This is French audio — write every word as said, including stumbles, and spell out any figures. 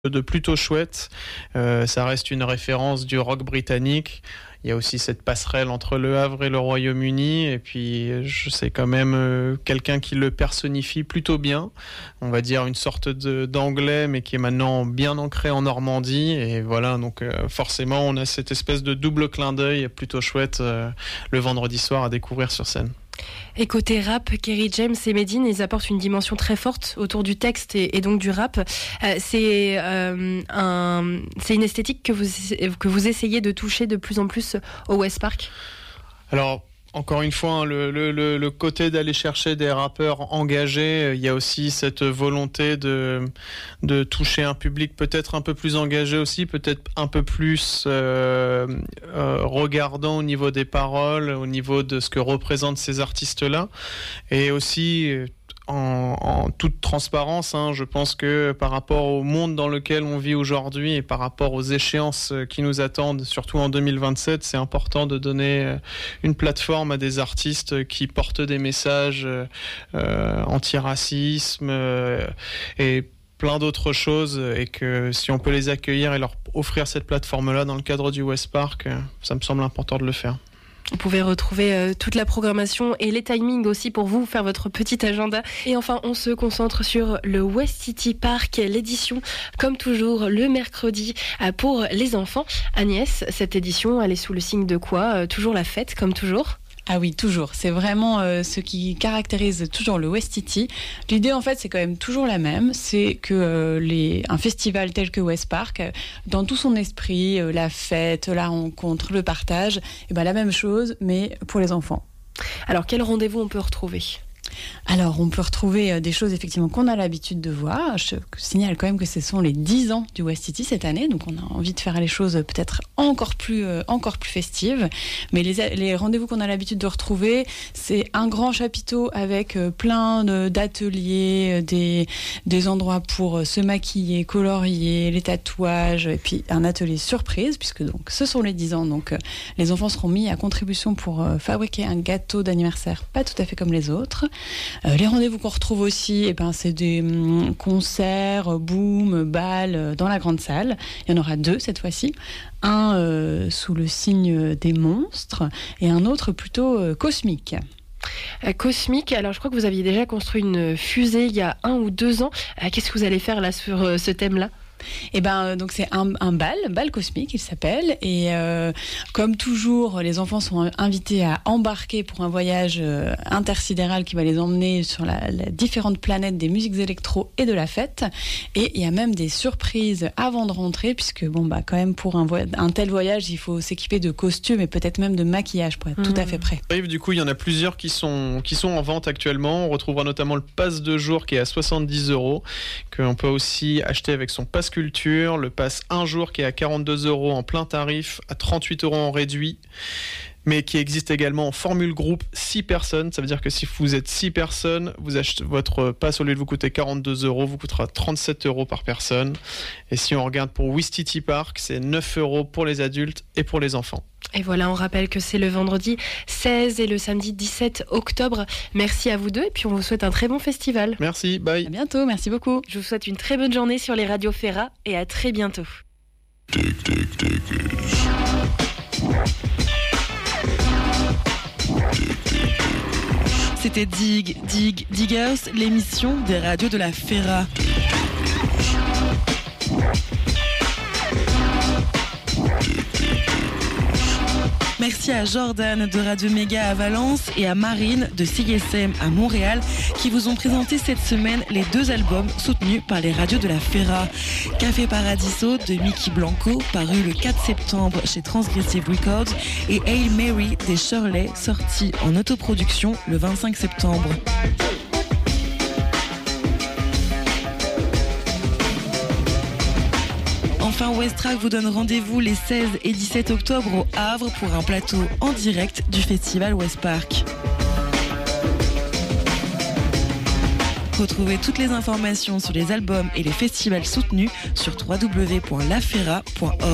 de plutôt chouette. Euh, ça reste une référence du rock britannique. Il y a aussi cette passerelle entre Le Havre et le Royaume-Uni. Et puis, je sais quand même euh, quelqu'un qui le personnifie plutôt bien. On va dire une sorte de, d'anglais, mais qui est maintenant bien ancré en Normandie. Et voilà, donc euh, forcément, on a cette espèce de double clin d'œil plutôt chouette euh, le vendredi soir à découvrir sur scène. Et côté rap, Kerry James et Medine, ils apportent une dimension très forte autour du texte et, et donc du rap. Euh, c'est, euh, un, c'est une esthétique que vous, que vous essayez de toucher de plus en plus au West Park ? Alors, encore une fois, hein, le, le, le, le côté d'aller chercher des rappeurs engagés, il y a aussi cette volonté de, de toucher un public peut-être un peu plus engagé aussi, peut-être un peu plus euh, euh, regardant au niveau des paroles, au niveau de ce que représentent ces artistes-là. Et aussi... En, en toute transparence, hein, je pense que par rapport au monde dans lequel on vit aujourd'hui et par rapport aux échéances qui nous attendent, surtout en deux mille vingt-sept, c'est important de donner une plateforme à des artistes qui portent des messages euh, anti-racisme euh, et plein d'autres choses, et que si on peut les accueillir et leur offrir cette plateforme-là dans le cadre du West Park, ça me semble important de le faire. Vous pouvez retrouver euh, toute la programmation et les timings aussi pour vous faire votre petit agenda. Et enfin, on se concentre sur le West City Park, l'édition, comme toujours, le mercredi euh, pour les enfants. Agnès, cette édition, elle est sous le signe de quoi ? euh, Toujours la fête, comme toujours ? Ah oui, toujours. C'est vraiment euh, ce qui caractérise toujours le West City. L'idée, en fait, c'est quand même toujours la même. C'est que euh, les, un festival tel que West Park, euh, dans tout son esprit, euh, la fête, la rencontre, le partage, et ben la même chose, mais pour les enfants. Alors, quel rendez-vous on peut retrouver ? Alors, on peut retrouver des choses effectivement qu'on a l'habitude de voir. Je signale quand même que ce sont les dix ans du West City cette année, donc on a envie de faire les choses peut-être encore plus, euh, encore plus festives. Mais les, les rendez-vous qu'on a l'habitude de retrouver, c'est un grand chapiteau avec euh, plein de, d'ateliers, des, des endroits pour se maquiller, colorier, les tatouages, et puis un atelier surprise, puisque donc ce sont les dix ans, donc euh, les enfants seront mis à contribution pour euh, fabriquer un gâteau d'anniversaire pas tout à fait comme les autres. Euh, les rendez-vous qu'on retrouve aussi, eh ben, c'est des hum, concerts, boom, bal euh, dans la grande salle. Il y en aura deux cette fois-ci. Un euh, sous le signe des monstres et un autre plutôt euh, cosmique. Euh, cosmique, alors je crois que vous aviez déjà construit une fusée il y a un ou deux ans. Euh, qu'est-ce que vous allez faire là sur euh, ce thème-là ? Et ben donc c'est un, un bal, bal cosmique il s'appelle, et euh, comme toujours les enfants sont invités à embarquer pour un voyage euh, intersidéral qui va les emmener sur la, la différentes planètes des musiques électro et de la fête, et il y a même des surprises avant de rentrer, puisque bon bah quand même pour un, voy- un tel voyage il faut s'équiper de costumes et peut-être même de maquillage pour être mmh. tout à fait prêt. Du coup il y en a plusieurs qui sont, qui sont en vente actuellement. On retrouvera notamment le pass de jour qui est à soixante-dix euros, qu'on peut aussi acheter avec son pass culture, le pass un jour qui est à quarante-deux euros en plein tarif, à trente-huit euros en réduit, mais qui existe également en formule groupe six personnes. Ça veut dire que si vous êtes six personnes, vous achetez votre pass, au lieu de vous coûter quarante-deux euros, vous coûtera trente-sept euros par personne. Et si on regarde pour West City Park, c'est neuf euros pour les adultes et pour les enfants. Et voilà, on rappelle que c'est le vendredi seize et le samedi dix-sept octobre. Merci à vous deux et puis on vous souhaite un très bon festival. Merci, bye. À bientôt, merci beaucoup. Je vous souhaite une très bonne journée sur les radios Ferra et à très bientôt. C'était Dig, Dig, Diggers, l'émission des radios de la Ferra. Merci à Jordan de Radio Méga à Valence et à Marine de C I S M à Montréal qui vous ont présenté cette semaine les deux albums soutenus par les radios de la Ferra. Café Paradiso de Mickey Blanco, paru le quatre septembre chez Transgressive Records, et Hail Mary des Shirley, sorti en autoproduction le vingt-cinq septembre. Enfin, Westrack vous donne rendez-vous les seize et dix-sept octobre au Havre pour un plateau en direct du festival West Park. Retrouvez toutes les informations sur les albums et les festivals soutenus sur w w w point la ferra point org.